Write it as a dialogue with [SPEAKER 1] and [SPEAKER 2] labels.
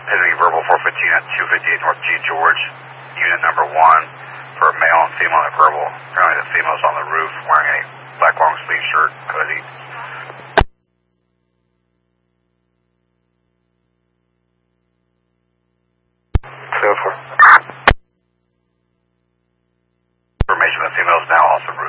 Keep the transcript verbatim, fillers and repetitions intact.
[SPEAKER 1] Heavy verbal four fifteen at two fifty-eight North G George, unit number one, for a male and female at verbal. Apparently the female's on the roof wearing a black long sleeve shirt, hoodie. Go for it. Information, the female's now off the roof.